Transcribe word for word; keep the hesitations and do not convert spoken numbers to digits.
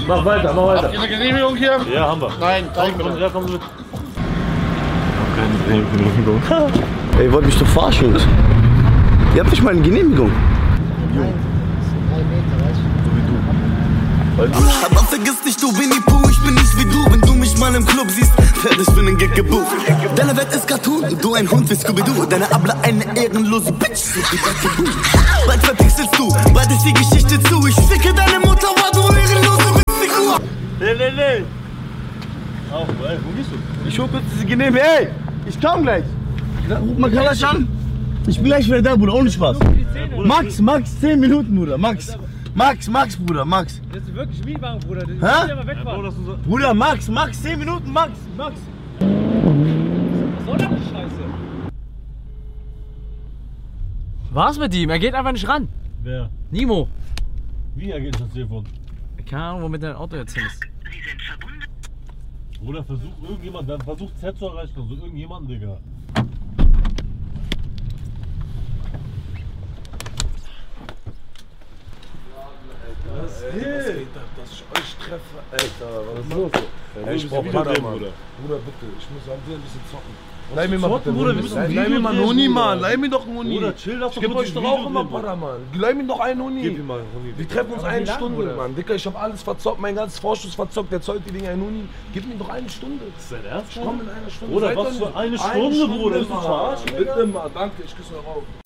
Mach weiter, mach weiter. Habt ihr eine Genehmigung hier? Ja, haben wir. Nein, zeig mir Komm, das. ja, komm mit. Keine Genehmigung. Ey, ihr wollt mich doch verarschen. Ihr habt nicht mal eine Genehmigung. Aber vergiss nicht, du Winnie Pooh, ich bin nicht wie du. Wenn du mich mal im Club siehst, fertig für den Gig gebucht. Deine Welt ist Cartoon, du ein Hund wie Scooby-Doo. Deine Abla eine ehrenlose Bitch, so wie Batman. Bald verpixelst du, bald ist die Geschichte zu. Ich ficke deine Mutter, war du ehrenlose Witzfigur. Nee, nee, nee. Auf, ey, wo gehst du? Ich hol kurz diese Genehmigung. Ey, ich komm gleich. Ruf mal gleich an. Ich bin gleich wieder da, Bruder, ohne Spaß. Max, Max, zehn Minuten, Bruder, Max. Max, Max, Bruder, Max. Das ist wirklich Schmiedwagen, Bruder. Das Hä? ja mal wegfahren. Bruder, Max, Max, zehn Minuten, Max, Max. Was soll denn die Scheiße? Was mit ihm? Er geht einfach nicht ran. Wer? Nimo. Wie er geht nicht ans Telefon? Keine Ahnung, womit dein Auto jetzt hin ist. Bruder, versuch irgendjemand, dann versucht Z zu erreichen, also irgendjemanden, Digga. Was geht ab, dass ich euch treffe? Alter, was ist los? Ey, ich brauch Bruder. Bruder. Bruder, bitte, ich muss an dir ein bisschen zocken. Leih mir mal zocken, bitte, Bruder, wir müssen ein Leih Video mir mal einen drehen, Huni, Bruder. Mann. Leih mir doch einen Huni. Bruder, chill, lass Ich doch geb kurz euch ein doch Video auch immer drehen, Bruder. Para, Mann. Leih mir doch einen Huni. Gib ihm mal einen Huni. Wir treffen uns Aber wie eine lang, Stunde, Bruder? Mann. Dicker, ich hab alles verzockt, mein ganzes Vorschuss verzockt. Der zollt die Dinger einen Huni. Gib mir doch eine Stunde. Ist dein Ernst? Ich komm in einer Stunde. Bruder, Seid was doch für nicht- eine Stunde, Bruder? Ist du Mann. verarschen, Digga? Bitte mal, danke, ich küsse euch auf.